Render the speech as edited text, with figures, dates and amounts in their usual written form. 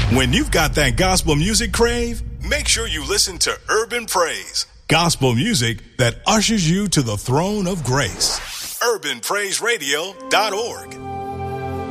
When you've got that gospel music crave, make sure you listen to Urban Praise, gospel music that ushers you to the throne of grace. UrbanPraiseRadio.org.